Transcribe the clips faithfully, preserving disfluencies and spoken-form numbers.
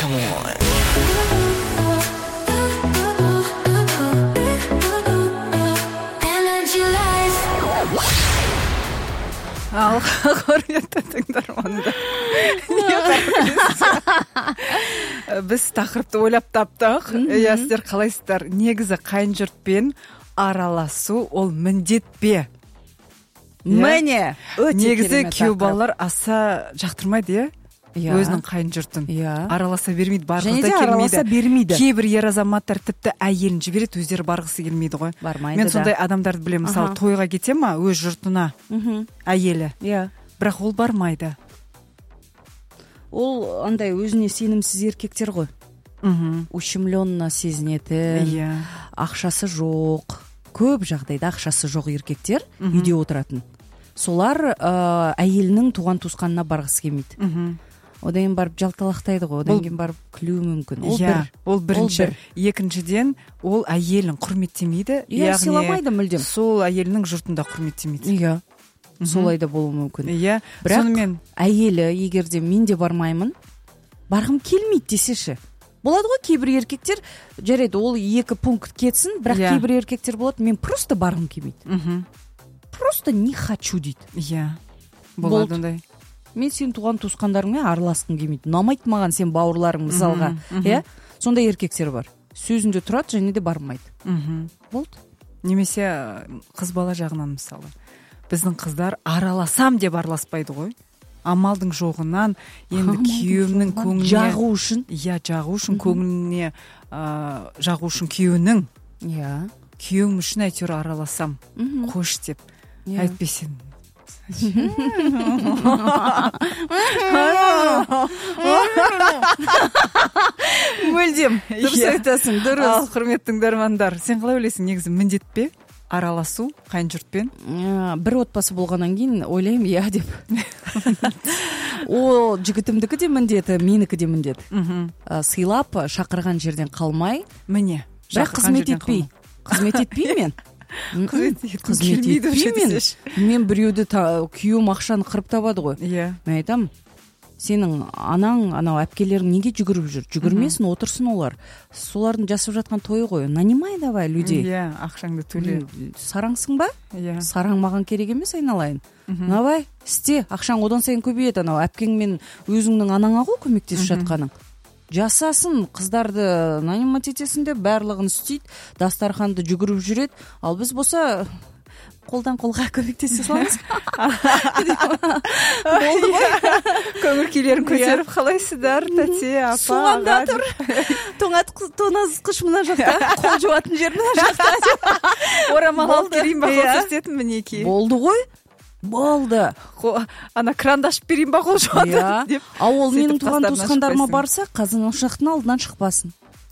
Ал құрметті тыңдармандар, біз тақырыпты ойлап таптық. Иә, сіздер қалайсыздар? Негізі қайын жұртпен араласу ол міндет пе? Міне, өте негізі күйеу балалар аса жақтырмайды, иә? Өзінің қайын жұртын араласа бермейді, барғысы да келмейді. бермейді. Кейбір ер азаматтар тіпті әйелін жібереді, өздері барғысы келмейді ғой. Бармайды. Мен сондай адамдарды білемін, мысалы тойға кете ма өз жұртына әйелі, бірақ ол бармайды. Ол андай өзіне сенімсіз еркектер ғой. Ущемленно сезінетін, ақшасы жоқ, көп жағдайда ақшасы жоқ еркектер үйде отыратын. Солар әйелінің туған туысқанына барғысы келмейді. Одан барып жалталақтайды ғой, одан кейін барып күлуі мүмкін. Ол бір. Ол бірінші. Екіншіден, ол әйелін құрметтемейді. Иә, сыйламайды мүлдем. Сол әйелінің жұртында құрметтемейді. Иә. Солай да болуы мүмкін. Иә. Бірақ әйелі егер де мен де бармаймын, барғым келмейді десеші. Болады ғой, кейбір еркектер жарайды, ол екі пункт кетсін, бірақ кейбір еркектер болады, мен просто барғым келмейді. Просто не хочу дейді. Иә. Болады ондай. Мен сен туған туысқандарыңмен араласқым келмейді. Ұнамайды маған сен бауырларың мысалға. Иә? Сондай еркектер бар. Сөзінде тұрады, және де бармайды. Болды. Немесе қыз бала жағынан мысалы. Біздің қыздар араласам деп араласпайды ғой. Амалдың жоғынан енді күйеуімнің көңіліне жағу үшін, иә, жағу үшін көңіліне жағу үшін күйеуінің, иә, күйеуім үшін әйтеуір араласам, қош деп. Әйтпесем мүлдем дұрыс айтасың, дұрыс. Ал құрметті тыңдармандар, сен қалай ойлайсың, негізі міндет пе араласу қайын жұртпен? Бір отбасы болғаннан кейін ойлаймын, иә деп. О, жігітімдікі де міндеті, менікі де міндет. Сыйлап шақырған жерден қалмай, міне, бірақ қызмет етпей. Қызмет етпей мен. Қызмет етпей мен. Мен біреуді күйеуім ақшаны қырып табады ғой. Мен айтам, сенің анаң, анау әпкелерің неге жүгіріп жүр? Жүгірмесін, отырсын олар. Солардың жасап жатқан тойы ғой. Нанимай давай людей. Иә, ақшаңды төле. Сараңсың ба? Сараң маған керек емес, айналайын. Давай, істе, ақшаң одан сайын көбейеді. Анау әпкең мен өзіңнің анаңа ғой көмектесіп жатқаның. Жасасын, қыздарды нанимать етесің де барлығын істейді, дастарханды жүгіріп жүреді. Ал біз болса қолдан қолға көмектесе саламыз. Болды ғой. Көңіл күйлерін көтеріп қалайсыздар, тәте, апа, суғанда тұр. Тоңазытқыш мына жақта, қол жуатын жер мына жақта. Орамал алып келейін ба, қол сүртетін мінекей. Болды ғой. Болды. Ана кранды ашып берейін ба, қол жуатын деп. А ол менің туған туысқандарыма барса, қазан ошақтың алдынан шықпасын.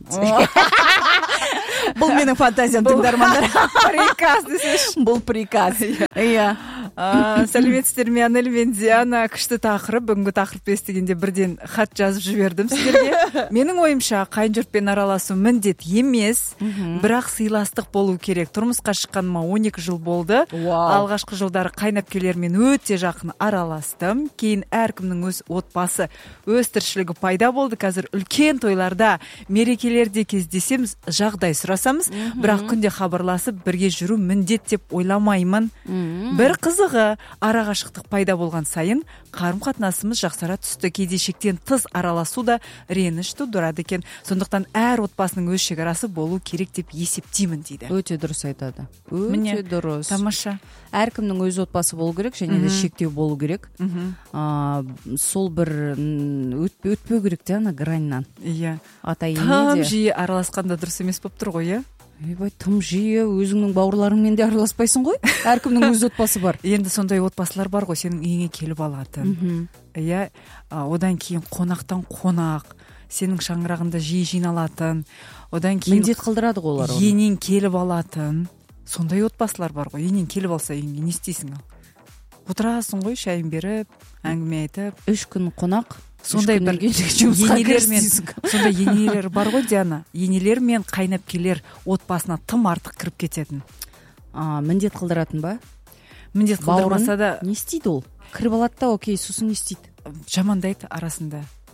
Бұл менің фантазиям, тыңдармандар. Приказ десеш. Бұл приказ. Иә. Сәлеметсіздер ме, Анель мен Диана. Күшті тақырып, бүгінгі тақырып естігенде бірден хат жазып жібердім сіздерге. Менің ойымша қайын жұртпен араласу міндет емес, бірақ сыйластық болу керек. Тұрмысқа шыққаныма он екі жыл болды. Алғашқы жылдары қайын әпкелермен өте жақын араластым. Кейін әркімнің өз отбасы, өз тіршілігі пайда болды. Қазір үлкен тойларда, мерекелерде кездесеміз, жағдай сұрасамыз, бірақ күнде хабарласып бірге жүру міндет деп ойламаймын. Бір қызығы, арақашықтық пайда болған сайын қарым қатынасымыз жақсара түсті. Кейде шектен тыс араласу да реніш тудырады екен. Сондықтан әр отбасының өз шекарасы болу керек деп есептеймін дейді. Өте дұрыс айтады. Өте дұрыс. Тамаша. Әркімнің өз отбасы болу керек, және де шектеу болу керек. Сол бір өтпеу керек те ана граньнан. Иә. Ата-ене де. Тым жиі араласқанда дұрыс емес болып тұр ғой, иә? Ебай, тым жиі өзіңнің бауырларыңмен де араласпайсың ғой? Әркімнің өз отбасы бар. Енді сондай отбасылар бар ғой, сенің үйіңе келіп алатын. Иә, одан кейін қонақтан қонақ, сенің шаңырағында жиі жиналатын. Одан кейін міндет қылдырады ғой олар. Енен келіп алатын. Сондай отбасылар бар ғой. Енен келіп алса үйіңе не істейсің? Отырасың ғой, шайын беріп, әңгіме айтып. Үш күн қонақ. Сондай бір енелер мен сондай енелер бар ғой, Диана. Енелер мен қайнапкелер отбасына тым артық кіріп кететін. А, міндет қылдыратын ба? Міндет қылдырмаса да не істейді ол? Кіріп алады да, окей, сосын не істейді? Жамандайды арасында.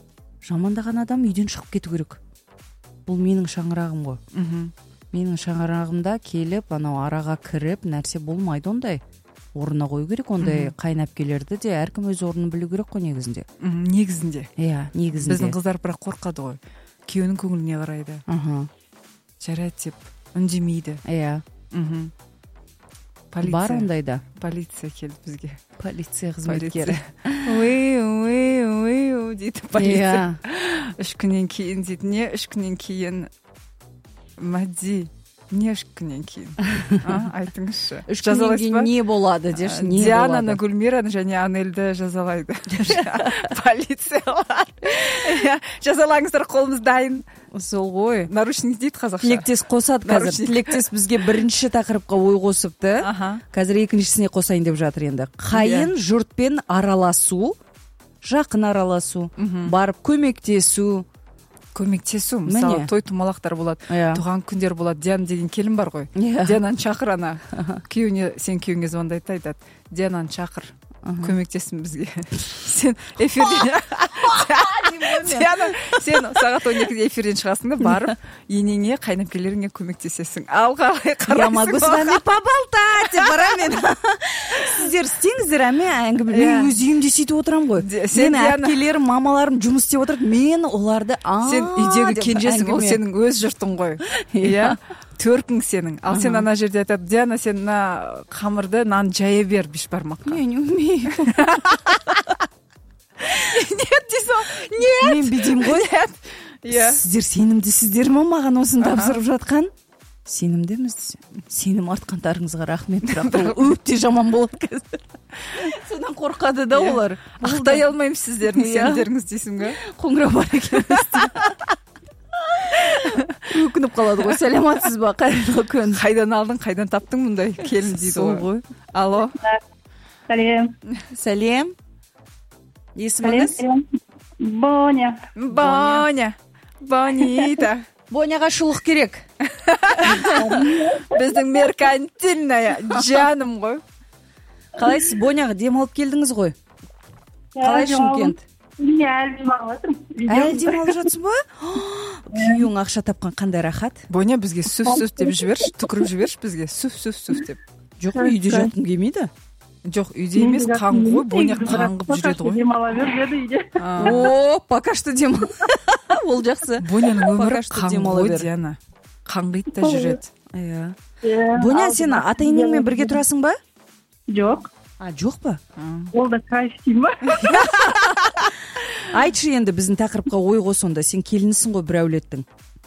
жамандаған адам үйден шығып кету керек. Бұл менің шаңырағым ғой. Менің шаңырағымда келіп анау араға кіріп нәрсе болмайды, ондай орнына қою керек. Ондай қайынәпкелерді де әркім өз орнын білу керек қой негізінде. Негізінде. Иә, негізінде. Біздің қыздар бірақ қорқады ғой. Күйеуінің көңіліне қарайды. Жарайды деп үндемейді. Иә. Полиция. Бар ондайда. Полиция келді бізге. Полиция қызметкері. Ой, ой, ой, дейді полиция. Үш күннен кейін дейді. Не үш күннен кейін? Мәди, не үш күннен кейін? Айтыңызшы. Үш күннен кейін не болады деші? Диананы, Гүлмираны және Анельді жазалайды. Полициялар. Жазалаңыздар, қолымыз дайын. Сол ғой. Наручник дейді қазақша. Тілектес қосады қазір. Тілектес бізге бірінші тақырыпқа ой қосыпты. Қазір екіншісіне қосайын деп жатыр енді. Қайын жұртпен араласу, жақын араласу, барып көмектесу. Көмектесу, мысалы той тумалақтар болады, туған күндер болады. Диана деген келін бар ғой. Диананы шақыр, ана күйеуіне, сен күйеуіңе звондайды, айтады. Диананы шақыр, көмектесін бізге. Сен эфирден Диана, сен сағат он екіде эфирден шығасың да барып, енеңе, қайынәпкелеріңе көмектесесің. Ал қалай қарайсың? Я могу с вами поболтать, барамен. Сіздер істеңіздер, әме әңгіме. Мен өз үйімде сөйтіп отырамын ғой. Сен әпкелерім, мамаларым жұмыс істеп отырып, мен оларды сен үйдегі кенжесің, ол сенің өз жұртың ғой. Иә. Төркің сенің. Ал сен ана жерде айтады, Диана, сен мына қамырды нан жая бер беш бармаққа. Мен умею. Нет, дейсің. Нет. Мен бедеймін ғой. Сіздер сенімдісіздер ма маған осыны тапсырып жатқан? Сенімдіміз. Сенім артқандарыңызға рахмет. Бірақ бұл өте жаман болады қазір. Содан қорқады да олар. Ақтай алмаймын сіздердің сенімдеріңіз дейсің ғой. Қоңырау бар екенбіз. Өкініп қалады ғой. Сәлематсыз ба? Қайырлы күн. Қайдан алдың, қайдан таптың мұндай келін дейді ғой. Алло. Сәлем. Сәлем. Есіміңіз? Боня. Боня. Бонита. Боняға шұлық керек. Біздің меркантильная жаным ғой. Қалайсыз, Боняға демалып келдіңіз ғой? Қалай Шымкент? Мен әлі демалып жатырмын. Әлі демалып жатсың ба? Күйеуің ақша тапқан қандай рахат. Боня бізге сүф-сүф деп жіберші, түкіріп жіберші бізге сүф-сүф-сүф деп. Жоқ, үйде жатқым келмейді. Жоқ, үйде емес, қаңғы ғой. Боня қаңғып жүреді ғой. Демала бер деді үйде. О, пока что демал. Ол жақсы. Боняның өмірі қаңғы ғой, Диана. Қаңғиды да жүреді. Боня, сен ата-енеңмен бірге тұрасың ба? Жоқ. А, жоқ па? Ол да кайф дейм ба? Айтшы енді біздің тақырыпқа ой қос онда. Сен келінсің ғой бір әулеттің.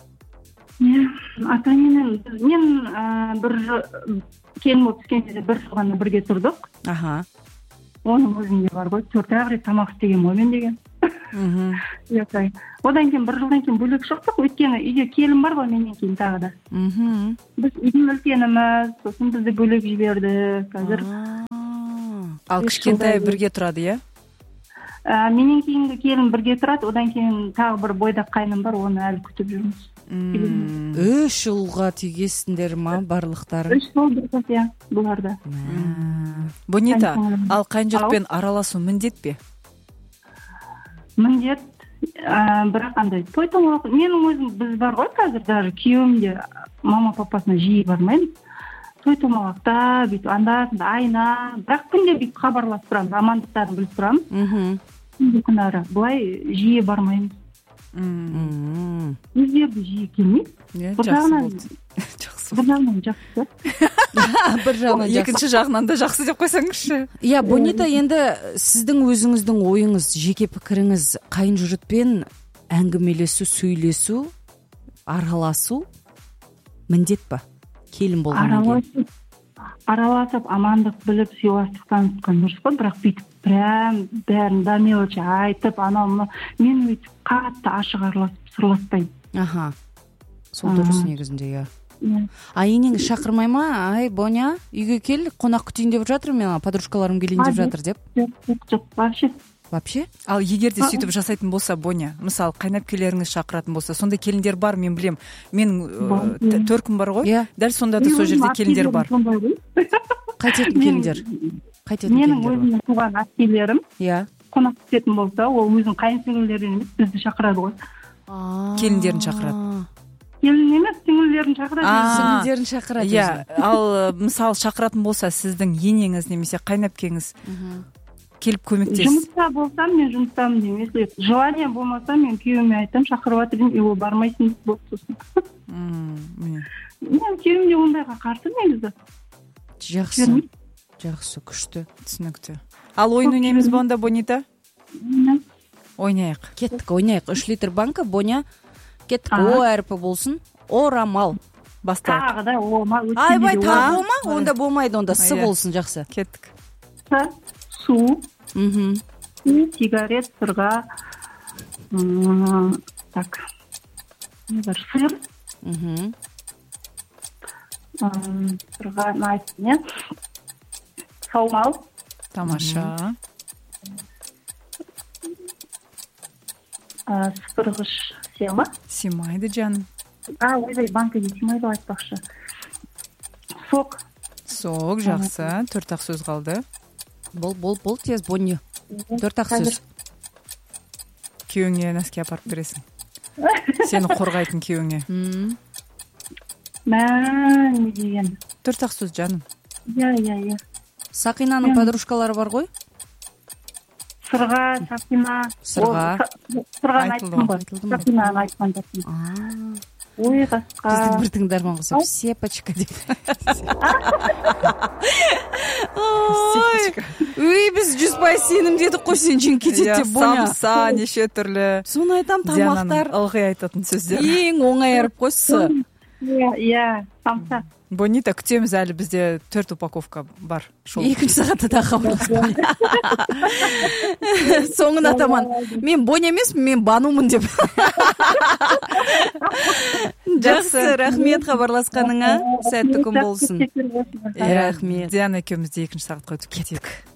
Ата-енем, мен бір келін болып түскенде бір жыл ғана бірге тұрдық. Аха. Оның өзінде бар ғой, төрт ақ рет тамақ істеген ғой мен деген. Одан кейін бір жылдан кейін бөлек шықтық, өйткені үйде келін бар ғой менен кейін тағы да. Біз үйдің үлкеніміз, сосын бізді бөлек жіберді қазір. Ал кішкентай бірге тұрады, иә? Менен кейінгі келін бірге тұрады, одан кейін тағы бір бойдақ қайным бар, оны әлі күтіп жүрміз. Үш жылға тегесіңдер ма барлықтары? Үш жыл бір иә, бұларда. Бонита, ал қайын-жұртпен араласу міндет пе? Міндет, бірақ андай той томалақ. Менің өзім біз бар ғой қазір, даже күйеуімде мама папасына жиі бармаймыз. Той томалақта, бүйтіп анда-санда айна, бірақ күнде бүйтіп хабарласып тұрамыз, амандықтарын біліп тұрамыз. Күнде күнара, былай жиі бармаймыз. Өздерді жиі келмейді. Жақсы болды. Бір жағынан жақсы. Бір жағынан жақсы. Екінші жағынан да жақсы деп қойсаңызшы. Иә, Бонита, енді сіздің өзіңіздің ойыңыз, жеке пікіріңіз қайын жұртпен әңгімелесу, сөйлесу, араласу міндет па? Келін болғаннан кейін. Араласып, амандық біліп, сыйластық танытқан дұрыс қой, бірақ бүйтіп прям бәрін до мелочи айтып, анау мен өйтіп қатты ашық араласып сырласпаймын. Аха. Сол дұрыс негізінде, иә. А енеңіз шақырмай ма? Ай, Боня, үйге кел, қонақ күтейін деп жатыр, мен подружкаларым келейін деп жатыр деп. Жоқ, жоқ, вообще. Вообще? Ал егер де сөйтіп жасайтын болса, Боня, мысалы, қайнәпкелеріңіз шақыратын болса, сондай келіндер бар, мен білем. Менің төркім бар ғой, дәл сонда да сол жерде келіндер бар. Қайтетін келіндер? Менің өзімнің туған әпкелерім. Иә. қонақ түсетін болса, ол өзінің қайынсіңлілерін емес, бізді шақырады ғой. Келіндерін шақырады. Келін емес, сіңлілерін шақырады. Сіңлілерін шақырады. Иә, ал мысалы шақыратын болса, сіздің енеңіз немесе қайнапкеңіз келіп көмектес. Жұмыста болсам, мен жұмыстамын деймін. Если желание болмаса, мен күйеуіме айтамын, шақырып жатыр деймін, и ол бармайсың деп болды сосын. Мен күйеуім де ондайға қарсы негізі. Жақсы. Жақсы, күшті. Түсінікті. Ал ойын ойнаймыз ба онда, Бонита? Ойнайық. Кеттік, ойнайық. Үш литр банка, Боня. Кеттік, о әрпі болсын. Орамал. Бастайық. Тағы да орамал. Айбай, тағы ома? Онда болмайды, онда с болсын, жақсы. Кеттік. Су. Сигарет, сырға. Так. Не бар, сыр. Сырға найсын, не? Саумал. Тамаша. Сыпырғыш сема. Симайды, жаным. А, ойдай, банкаге симайды айтпақшы. Сок. Сок, жақсы. Төрт ақ сөз қалды. Бол, бол, бол, тез, Бонни. Төрт ақ сөз. Күйеуіңе нәске апарып бересің. Сені қорғайтын күйеуіңе. Мә, не деген. Төрт ақ сөз, жаным. Иә, иә, иә. Сақинаның подружкалары бар ғой? Сырға, Сақина. Сырға. Сырға айтылды ғой. Сақинаны айтқан жатырмын. Ой, басқа. Біздің бір тыңдарман қосып, Сепочка деп. Ой, біз жүз пайыз сенім дедік қой, сен жен кетеді деп, Боня. Самса, неше түрлі. Соны айтам, тамақтар. Ылғи айтатын сөздер. Ең оңай әріп қойсы. Иә, иә, самса. Бонита, күтеміз, әлі бізде төрт упаковка бар. Екінші сағатта да хабарласып. Соңына таман. Мен Боня емес, мен Банумын деп. Жақсы, рахмет хабарласқаныңа. Сәтті күн болсын. Рахмет. Диана екеуміз де екінші сағатқа өтіп кетейік.